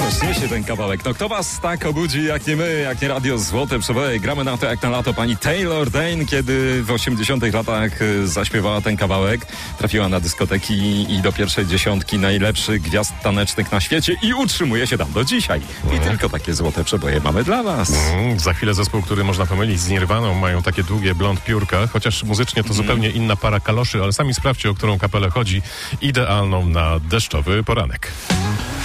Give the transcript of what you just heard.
Śniesie się ten kawałek. No kto was tak obudzi jak nie my, jak nie Radio Złote Przeboje? Gramy na to jak na lato. Pani Taylor Dane, kiedy w 80 latach zaśpiewała ten kawałek, trafiła na dyskoteki i do pierwszej dziesiątki najlepszych gwiazd tanecznych na świecie i utrzymuje się tam do dzisiaj. I tylko takie złote przeboje mamy dla was. Za chwilę zespół, który można pomylić z Nirwaną, mają takie długie blond piórka, chociaż muzycznie to zupełnie inna para kaloszy, ale sami sprawdźcie, o którą kapelę chodzi. Idealną na deszczowy poranek.